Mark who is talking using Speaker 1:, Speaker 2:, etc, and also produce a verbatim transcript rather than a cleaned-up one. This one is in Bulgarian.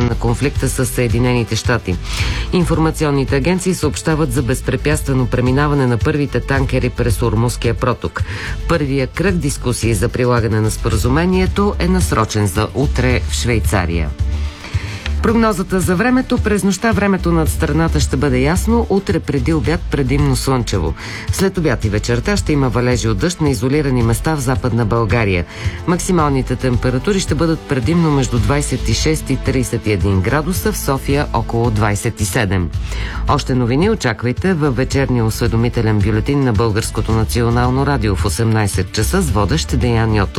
Speaker 1: на конфликта с Съединените щати. Информационните агенции съобщават за безпрепятствено преминаване на първите танкери през Ормузския проток. Първия кръг дискусии за прилагане на споразумението е насрочен за утре в Швейцария. Прогнозата за времето: през нощта времето над страната ще бъде ясно, утре преди обяд предимно слънчево. След обяд и вечерта ще има валежи от дъжд на изолирани места в Западна България. Максималните температури ще бъдат предимно между двадесет и шест и тридесет и един градуса, в София около двадесет и седем. Още новини очаквайте във вечерния осведомителен бюлетин на Българското национално радио в осемнадесет часа с водещ Деян Йотов.